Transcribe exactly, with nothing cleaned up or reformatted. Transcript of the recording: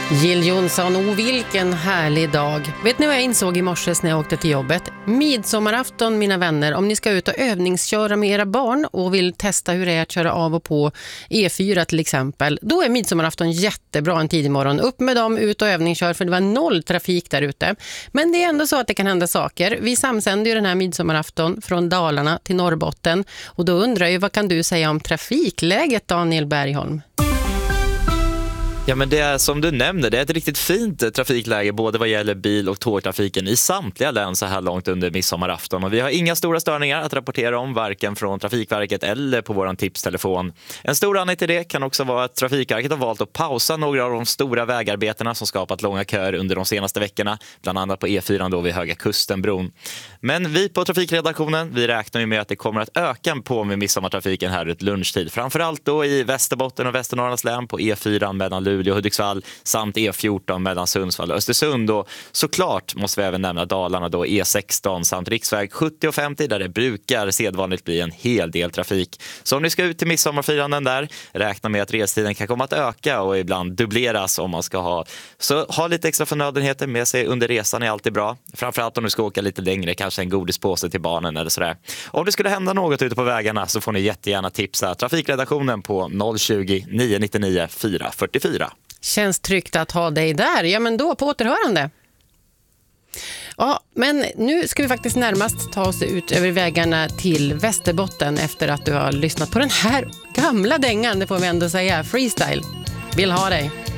Jill Johnson, och vilken härlig dag. Vet ni vad jag insåg i morse när jag åkte till jobbet? Midsommarafton, mina vänner, om ni ska ut och övningsköra med era barn och vill testa hur det är att köra av och på E fyra till exempel, då är midsommarafton jättebra en tidig morgon. Upp med dem, ut och övningskör, för det var noll trafik där ute. Men det är ändå så att det kan hända saker. Vi samsänder ju den här midsommarafton från Dalarna till Norrbotten, och då undrar jag, vad kan du säga om trafikläget, Daniel Bergholm? Ja, men det är som du nämnde, det är ett riktigt fint trafikläge både vad gäller bil- och tågtrafiken i samtliga län så här långt under midsommarafton. Och vi har inga stora störningar att rapportera om, varken från Trafikverket eller på våran tipstelefon. En stor anledning till det kan också vara att Trafikverket har valt att pausa några av de stora vägarbetena som skapat långa köer under de senaste veckorna, bland annat på E fyra då vid Höga Kustenbron. Men vi på trafikredaktionen, vi räknar ju med att det kommer att öka på med midsommartrafiken här ut lunchtid. Framförallt då i Västerbotten och Västernorrlands län på E fyra mellan Luleå och Hudiksvall samt E fjorton mellan Sundsvall och Östersund. Och såklart måste vi även nämna Dalarna då, E sexton samt riksväg sjuttio och femtio där det brukar sedvanligt bli en hel del trafik. Så om ni ska ut till midsommarfiranden där, räkna med att restiden kan komma att öka och ibland dubbleras om man ska ha. Så ha lite extra förnödenheter med sig under resan är alltid bra. Framförallt om du ska åka lite längre, kanske en godispåse till barnen eller sådär. Om det skulle hända något ute på vägarna så får ni jättegärna tipsa trafikredaktionen på noll tjugo, nio nittionio, fyra fyrtiofyra. Känns tryggt att ha dig där. Ja, men då på återhörande. Ja, men nu ska vi faktiskt närmast ta oss ut över vägarna till Västerbotten efter att du har lyssnat på den här gamla dängan, det får vi ändå säga, Freestyle. Vill ha dig.